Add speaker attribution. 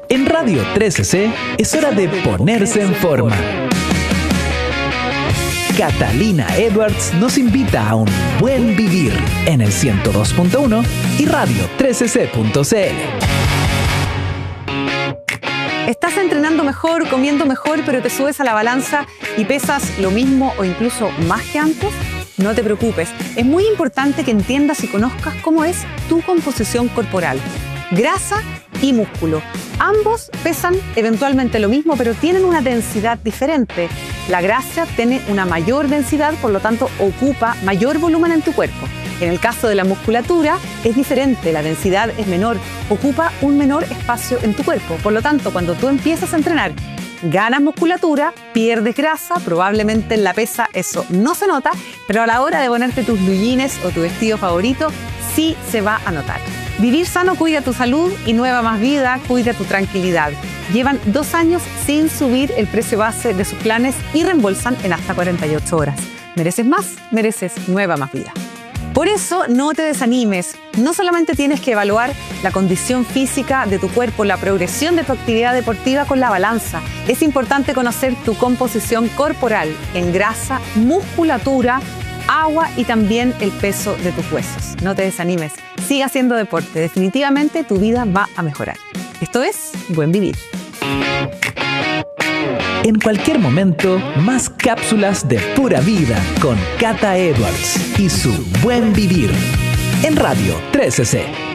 Speaker 1: En Radio 13C es hora de ponerse en forma. Catalina Edwards nos invita a un buen vivir en el 102.1 y Radio 13C.cl.
Speaker 2: ¿Estás entrenando mejor, comiendo mejor, pero te subes a la balanza y pesas lo mismo o incluso más que antes? No te preocupes, es muy importante que entiendas y conozcas cómo es tu composición corporal. Grasa y músculo. Ambos pesan eventualmente lo mismo, pero tienen una densidad diferente. La grasa tiene una mayor densidad, por lo tanto ocupa mayor volumen en tu cuerpo. En el caso de la musculatura es diferente, la densidad es menor, ocupa un menor espacio en tu cuerpo. Por lo tanto, cuando tú empiezas a entrenar, ganas musculatura, pierdes grasa, probablemente en la pesa eso no se nota, pero a la hora de ponerte tus blue jeans o tu vestido favorito, sí se va a notar. Vivir sano cuida tu salud y Nueva Más Vida cuida tu tranquilidad. Llevan 2 años sin subir el precio base de sus planes y reembolsan en hasta 48 horas. ¿Mereces más? Mereces Nueva Más Vida. Por eso no te desanimes. No solamente tienes que evaluar la condición física de tu cuerpo, la progresión de tu actividad deportiva con la balanza. Es importante conocer tu composición corporal en grasa, musculatura, agua y también el peso de tus huesos. No te desanimes. Sigue haciendo deporte. Definitivamente tu vida va a mejorar. Esto es Buen Vivir.
Speaker 1: En cualquier momento, más cápsulas de pura vida con Cata Edwards y su Buen Vivir en Radio 13C.